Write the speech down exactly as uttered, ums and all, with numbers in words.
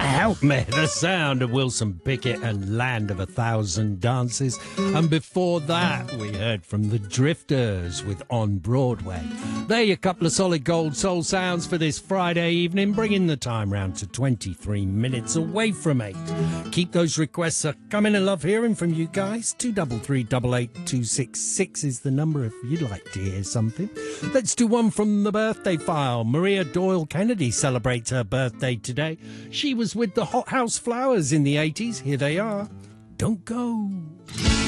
Help me, the sound of Wilson Pickett and Land of a Thousand Dances. And before that, we heard from the Drifters with On Broadway. There you a couple of solid gold soul sounds for this Friday evening, bringing the time round to twenty-three minutes away from eight. Keep those requests a coming. I love hearing from you guys. two three three eight eight two six six is the number if you'd like to hear something. Let's do one from the birthday file. Maria Doyle Kennedy celebrates her birthday today. She was with the Hot House Flowers in the eighties. Here they are. Don't Go.